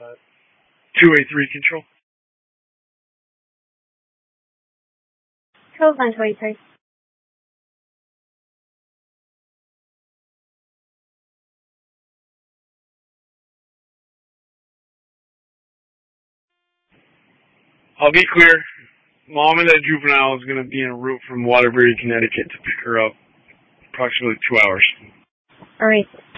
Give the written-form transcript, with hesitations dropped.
283 control. Control 923. I'll be clear. Mom and that juvenile is going to be en route from Waterbury, Connecticut to pick her up. Approximately 2 hours. All right.